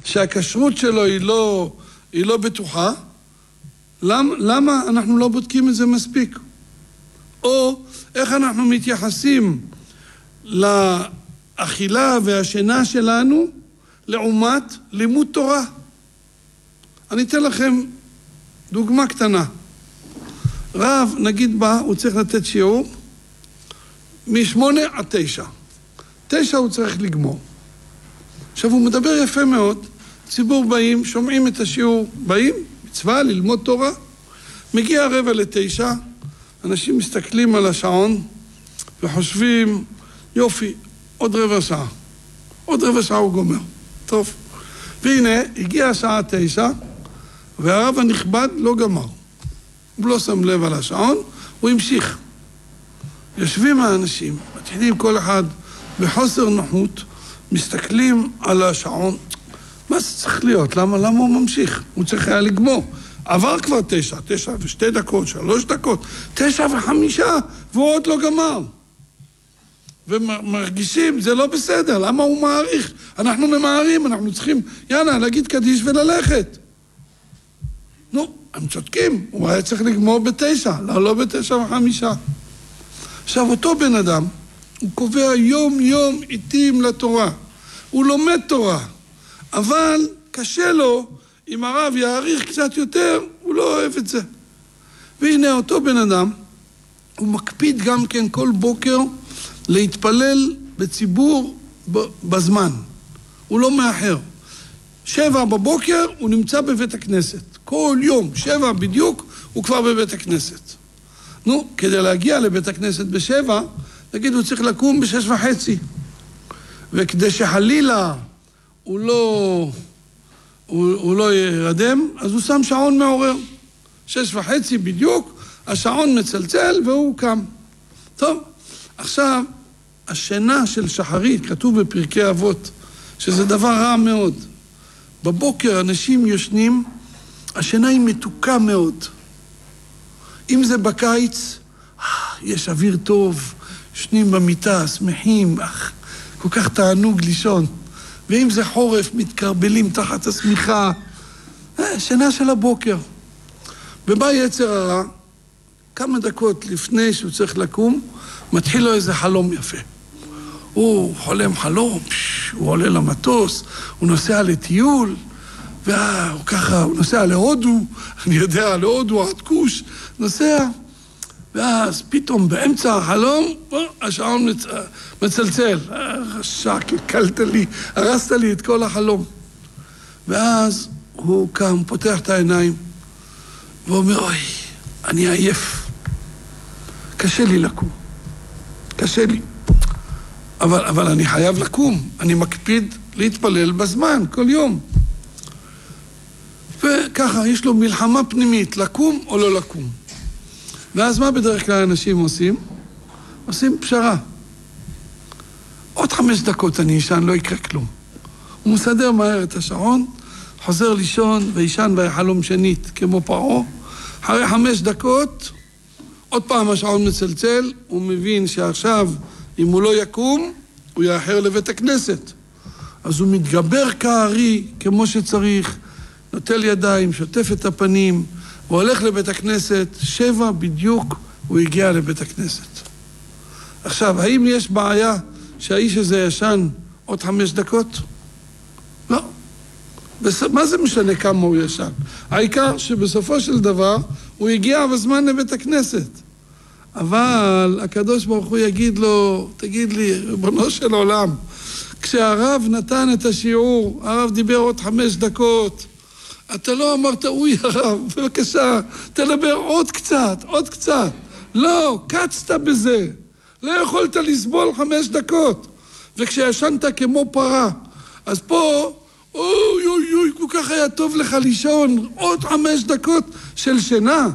שהכשרות שלו היא לא בטוחה, למה אנחנו לא בודקים את זה מספיק? או איך אנחנו מתייחסים לאכילה והשינה שלנו לעומת לימוד תורה. אני אתן לכם דוגמה קטנה. רב, נגיד בה, הוא צריך לתת שיעור מ8 עד 9. 9 הוא צריך לגמור. עכשיו הוא מדבר יפה מאוד, ציבור באים, שומעים את השיעור, באים, מצווה ללמוד תורה, מגיע 8:45, אנשים מסתכלים על השעון וחושבים, יופי, עוד רבע שעה. עוד רבע שעה הוא גומר. טוב. והנה, הגיעה השעה 9, והרב הנכבד לא גמר. הוא לא שם לב על השעון, הוא המשיך. יושבים האנשים, מתחילים כל אחד בחוסר נוחות, מסתכלים על השעון. מה זה צריך להיות? למה הוא ממשיך? הוא צריך היה לגמור. עבר כבר 9, 9:02, 3 דקות, 9:05, והוא עוד לא גמר. ומרגישים, זה לא בסדר, למה הוא מעריך? אנחנו ממהרים, אנחנו צריכים, יאללה, להגיד קדיש וללכת. נו, הם צודקים, הוא היה צריך לגמור ב9, לא ב9:05. עכשיו, אותו בן אדם, הוא קובע יום עיתים לתורה. הוא לומד תורה, אבל קשה לו, אם הרב יעריך קצת יותר, הוא לא אוהב את זה. והנה אותו בן אדם, הוא מקפיד גם כן כל בוקר להתפלל בציבור בזמן. הוא לא מאחר. 7 בבוקר הוא נמצא בבית הכנסת. כל יום, 7 בדיוק, הוא כבר בבית הכנסת. נו, כדי להגיע לבית הכנסת ב7, נגיד הוא צריך לקום ב6:30. וכדי שחלילה הוא לא ירדם, אז הוא שם שעון מעורר. 6:30 בדיוק, השעון מצלצל והוא קם. טוב, עכשיו, השינה של שחרית, כתוב בפרקי אבות, שזה דבר רע מאוד. בבוקר אנשים ישנים, השינה היא מתוקה מאוד. אם זה בקיץ, יש אוויר טוב, ישנים במיטה, שמחים, כל כך תענוג לישון. ואם זה חורף, מתקרבלים תחת השמיכה. שינה של הבוקר. ובא יצר הרע, כמה דקות לפני שהוא צריך לקום, מתחיל לו איזה חלום יפה. הוא חולם חלום, הוא עולה למטוס, הוא נוסע לטיול, וככה, הוא נוסע להודו, אני יודע, להודו, עד כוש, נוסע, ואז פתאום באמצע החלום, השעון מצלצל, רשע, קלקלת לי, הרסת לי את כל החלום. ואז הוא קם, פותח את העיניים, ואומר, אוי, אני עייף, קשה לי לקום, קשה לי. אבל אני חייב לקום, אני מקפיד להתפלל בזמן, כל יום. וככה, יש לו מלחמה פנימית, לקום או לא לקום. ואז מה בדרך כלל אנשים עושים? עושים פשרה. עוד 5 דקות אני ישן, לא יקרה כלום. הוא מסדר מהר את השעון, חוזר לישון וישן ויחלום שנית, כמו פרעה. אחרי 5 דקות, עוד פעם השעון מצלצל, הוא מבין שעכשיו, אם הוא לא יקום, הוא יאחר לבית הכנסת. אז הוא מתגבר כארי כמו שצריך, נוטל ידיים, שוטף את הפנים, והולך לבית הכנסת, 7 בדיוק הוא הגיע לבית הכנסת. עכשיו, האם יש בעיה שהאיש הזה ישן עוד 5 דקות? לא. מה זה משנה כמה הוא ישן? העיקר שבסופו של דבר הוא הגיע בזמן לבית הכנסת. אבל הקדוש ברוך הוא יגיד לו, תגיד לי, ריבונו של עולם, כשהרב נתן את השיעור, הרב דיבר עוד 5 דקות, אתה לא אמרת, אוי הרב, בבקשה, תדבר עוד קצת. לא, קצת בזה. לא יכולת לסבול 5 דקות. וכשישנת כמו פרה, אז פה, אוי, כל כך היה טוב לך לישון, עוד 5 דקות של שינה.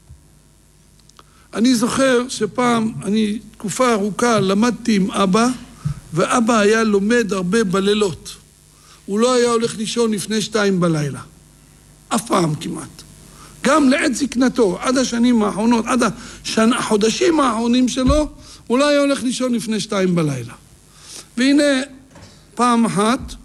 אני זוכר שפעם, תקופה ארוכה, למדתי עם אבא, ואבא היה לומד הרבה בלילות. הוא לא היה הולך לישון לפני 2 בלילה. אף פעם כמעט. גם לעת זקנתו, עד השנים האחרונות, עד החודשים האחרונים שלו, הוא לא היה הולך לישון לפני 2 בלילה. והנה, פעם אחת,